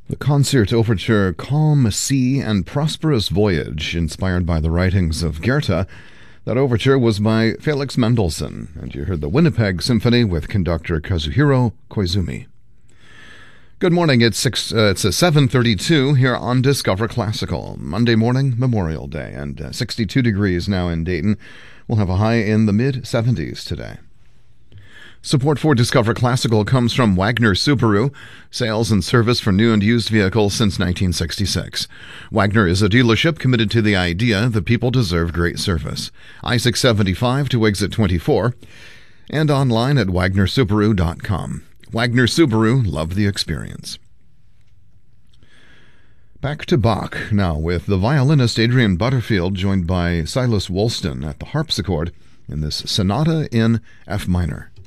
The concert overture Calm Sea and Prosperous Voyage, inspired by the writings of Goethe. That overture was by Felix Mendelssohn, and you heard the Winnipeg Symphony with conductor Kazuhiro Koizumi. Good morning, it's 7:32 here on Discover Classical. Monday morning, Memorial Day, and 62 degrees now in Dayton. We'll have a high in the mid-70s today. Support for Discover Classical comes from Wagner Subaru, sales and service for new and used vehicles since 1966. Wagner is a dealership committed to the idea that people deserve great service. I-675 to exit 24, and online at wagnersubaru.com. Wagner Subaru, love the experience. Back to Bach now with the violinist Adrian Butterfield, joined by Silas Woolston at the harpsichord in this sonata in F minor.